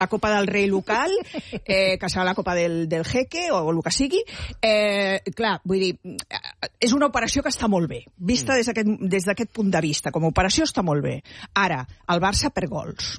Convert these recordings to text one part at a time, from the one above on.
la Copa del Rei local, que serà la Copa del Jeque, o el que sigui. Clar, vull dir, és una operació que està molt bé, vista des d'aquest punt de vista. Com a operació està molt bé. Ara, el Barça perd gols.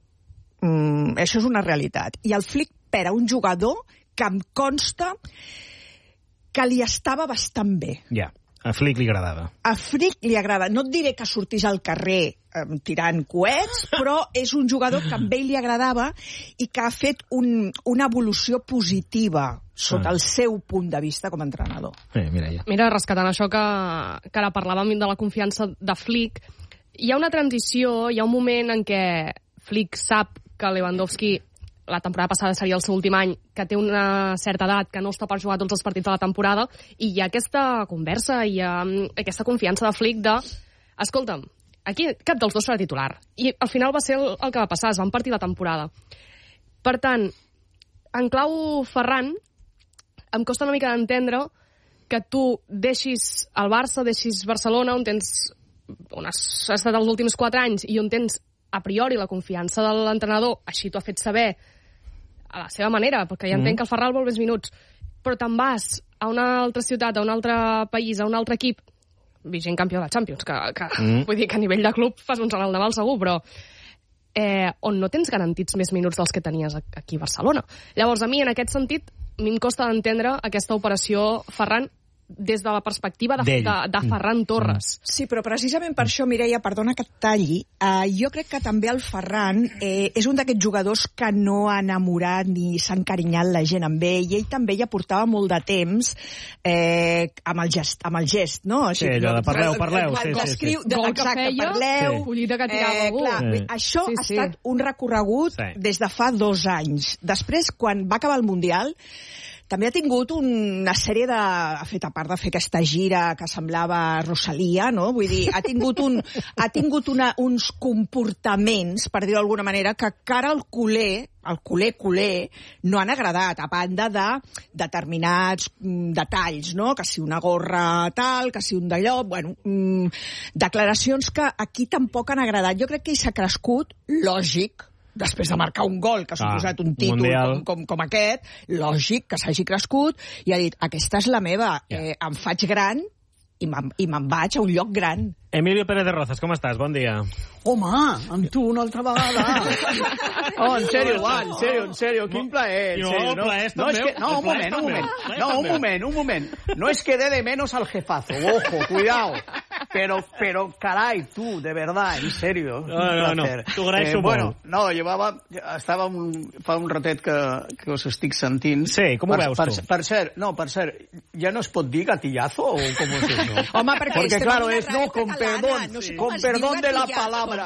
Això és una realitat. I el Flick perd a un jugador que em consta que li estava bastant bé. Ja, a Flick li agradava. A Flick li agrada. No et diré que sortís al carrer tirant coets, però és un jugador que a ell li agradava i que ha fet una evolució positiva sota el seu punt de vista com a entrenador. Mira, rescatant això que ara parlàvem de la confiança de Flick, hi ha una transició, hi ha un moment en què Flick sap que Lewandowski la temporada passada seria el seu últim any, que té una certa edat, que no està per jugar tots els partits de la temporada, i hi ha aquesta conversa, hi ha aquesta confiança de Flick de, escolta'm, aquí cap dels dos serà titular. I al final va ser el que va passar, es van partir la temporada. Per tant, en clau Ferran, em costa una mica d'entendre que tu deixis el Barça, deixis Barcelona, on has estat els últims 4 anys i on tens a priori la confiança de l'entrenador, així t'ho ha fet saber a la seva manera, perquè ja entenc que el Ferran vol més minuts, però te'n vas a una altra ciutat, a un altre país, a un altre equip, vigent campió de Champions, que vull dir que a nivell de club fas un salt endavant segur, però on no tens garantits més minuts dels que tenies aquí a Barcelona. Llavors, a mi, en aquest sentit, a mi em costa d'entendre aquesta operació Ferran des de la perspectiva de Ferran Torres. Sí, però precisament per això, Mireia, perdona que et talli, jo crec que també el Ferran és un d'aquests jugadors que no ha enamorat ni s'ha encarinyat la gent amb ell, i ell també ja portava molt de temps amb el gest, no? Sí, allò de parleu. Exacte, parleu. Collita que tirava algú. Això ha estat un recorregut des de fa 2 anys. Després, quan va acabar el Mundial, també ha tingut una sèrie de... Ha fet, a part de fer aquesta gira que semblava Rosalia, no? Vull dir, ha tingut uns comportaments, per dir-ho d'alguna manera, que cara al culer, no han agradat, a banda de determinats detalls, no? Que si una gorra tal, que si un d'allò... Bueno, declaracions que aquí tampoc han agradat. Jo crec que ell s'ha crescut, lògic, després de marcar un gol, que ha suposat un títol com aquest, lògic que s'hagi crescut, i ha dit, aquesta és la meva, em faig gran i me'n vaig a un lloc gran. Emilio Pérez de Rozas, com estàs? Bon dia. Home, amb tu una altra vegada. En sèrio, quin plaer. Un moment. No es que dé de menos al jefazo, ojo, cuidado. Pero caray, tú, de verdad, en serio. No, t'ho agraeixo molt. Estava fa un ratet que us estic sentint. Sí, com ho veus tu? Per cert, ja no es pot dir gatillazo o com és això? Home, perquè claro, és no, con perdón de la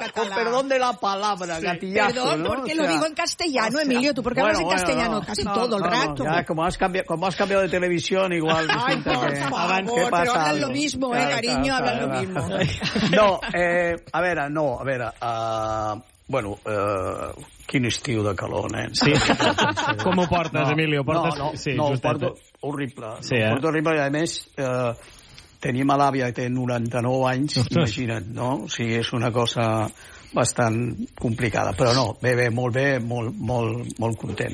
palabra, gatillazo. Perdón, porque lo digo en castellano, Emilio, tú porque hablas en castellano casi todo el rato. Ya, como has cambiado de televisión, igual. Ay, por favor, pero hablan lo mismo, cariño, hablan lo mismo. No, a veure, bueno, quin estiu de calor, nen. Sí. Com ho portes, Emilio? Ho porto horrible. Ho porto horrible i, a més, tenim a l'àvia que té 99 anys, imagina't, no? O sigui, és una cosa bastant complicada. Però no, molt bé, molt content.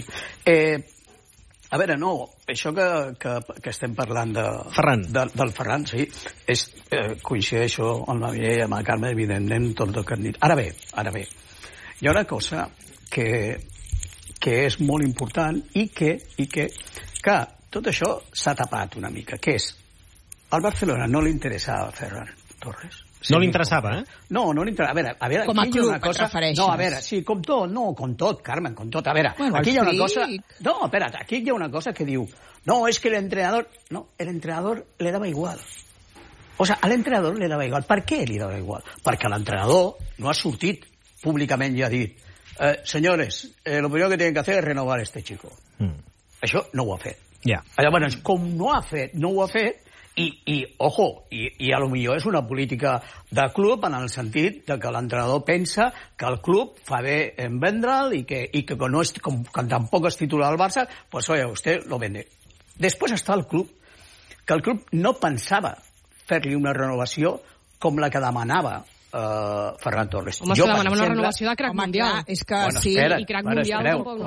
A veure, no, això que estem parlant del Ferran, sí, coincideixo amb la Mireia i amb la Carme, evidentment, tot el que han dit. Ara bé, hi ha una cosa que és molt important i que tot això s'ha tapat una mica, que és al Barcelona no li interessava Ferran Torres. No li interessava, No li interessava. A veure, com a club et refereixes? No, a veure, sí, com tot, Carmen, com tot. A veure, aquí hi ha una cosa... No, espera't, aquí hi ha una cosa que diu, no, es que el entrenador le daba igual. O sea, al entrenador le daba igual. Per què li dava igual? Perquè l'entrenador no ha sortit públicament i ha dit, señores, lo primero que tienen que hacer es renovar este chico. Això no ho ha fet. Llavors, com no ho ha fet, i a lo millor és una política de club en el sentit de que l'entrenador pensa que el club fa bé en vendre'l i que no és, com tampoc és titular al Barça, pues oye, usted lo vende. Després està el club, que el club no pensava fer-li una renovació com la que demanava Ferran Torres. Home, és que demanem una renovació de crac mundial. És que sí, i crac mundial tampoc no.